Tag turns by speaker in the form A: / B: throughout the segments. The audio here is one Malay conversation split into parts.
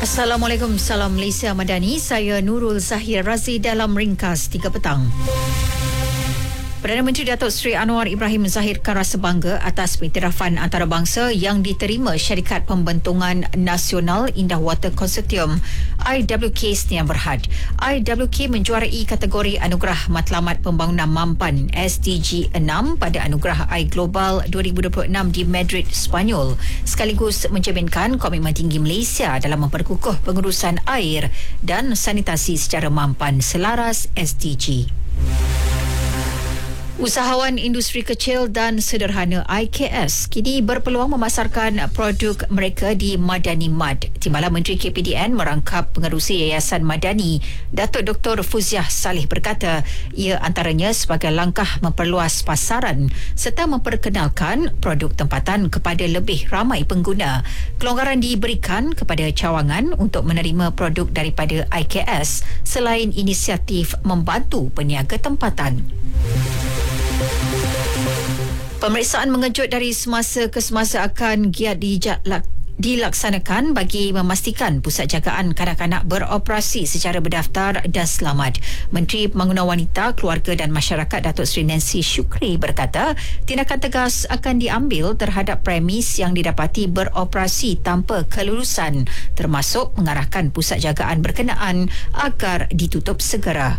A: Assalamualaikum, salam Malaysia Madani. Saya Nurul Zahir Razi dalam Ringkas 3 petang. Perdana Menteri Datuk Seri Anwar Ibrahim zahirkan rasa bangga atas pengiktirafan antarabangsa yang diterima Syarikat Pembentungan Nasional Indah Water Consortium IWK Sdn Bhd. IWK menjuarai kategori Anugerah Matlamat Pembangunan Mampan SDG 6 pada Anugerah iGlobal 2026 di Madrid, Sepanyol, sekaligus mencerminkan komitmen tinggi Malaysia dalam memperkukuh pengurusan air dan sanitasi secara mampan selaras SDG. Usahawan industri kecil dan sederhana IKS kini berpeluang memasarkan produk mereka di Madani Mad. Timbalan Menteri KPDN merangkap pengerusi Yayasan Madani, Datuk Dr. Fuziah Saleh berkata, ia antaranya sebagai langkah memperluas pasaran serta memperkenalkan produk tempatan kepada lebih ramai pengguna. Kelonggaran diberikan kepada cawangan untuk menerima produk daripada IKS selain inisiatif membantu peniaga tempatan. Pemeriksaan mengejut dari semasa ke semasa akan giat dilaksanakan bagi memastikan pusat jagaan kanak-kanak beroperasi secara berdaftar dan selamat. Menteri Pembangunan Wanita, Keluarga dan Masyarakat Datuk Seri Nancy Shukri berkata, tindakan tegas akan diambil terhadap premis yang didapati beroperasi tanpa kelulusan, termasuk mengarahkan pusat jagaan berkenaan agar ditutup segera.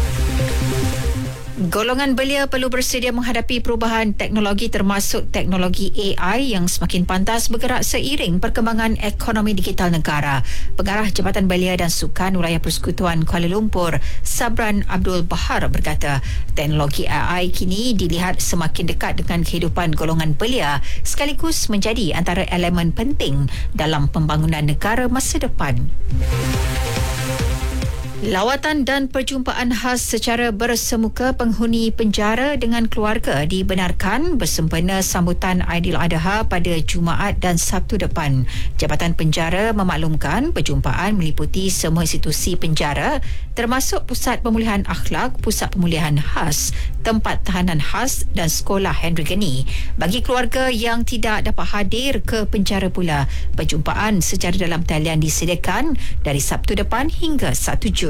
A: Golongan belia perlu bersedia menghadapi perubahan teknologi termasuk teknologi AI yang semakin pantas bergerak seiring perkembangan ekonomi digital negara. Pengarah Jabatan Belia dan Sukan Wilayah Persekutuan Kuala Lumpur, Sabran Abdul Bahar berkata, teknologi AI kini dilihat semakin dekat dengan kehidupan golongan belia sekaligus menjadi antara elemen penting dalam pembangunan negara masa depan. Lawatan dan perjumpaan khas secara bersemuka penghuni penjara dengan keluarga dibenarkan bersempena sambutan Aidiladha pada Jumaat dan Sabtu depan. Jabatan Penjara memaklumkan perjumpaan meliputi semua institusi penjara termasuk Pusat Pemulihan Akhlak, Pusat Pemulihan Khas, Tempat Tahanan Khas dan Sekolah Henry Geni. Bagi keluarga yang tidak dapat hadir ke penjara pula, perjumpaan secara dalam talian disediakan dari Sabtu depan hingga 1 Jun.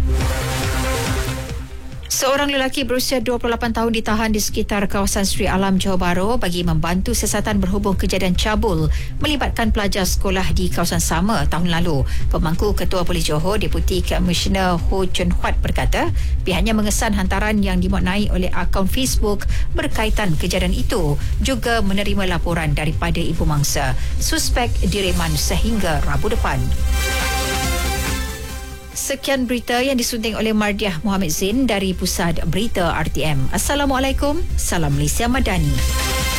A: Seorang lelaki berusia 28 tahun ditahan di sekitar kawasan Sri Alam, Johor Bahru bagi membantu siasatan berhubung kejadian cabul melibatkan pelajar sekolah di kawasan sama tahun lalu. Pemangku Ketua Polis Johor, Deputi Komisioner Ho Chun Huat berkata, pihaknya mengesan hantaran yang dimaknai oleh akaun Facebook berkaitan kejadian itu, juga menerima laporan daripada ibu mangsa. Suspek direman sehingga Rabu depan. Sekian berita yang disunting oleh Mardiah Muhammad Zain dari Pusat Berita RTM. Assalamualaikum, salam Malaysia Madani.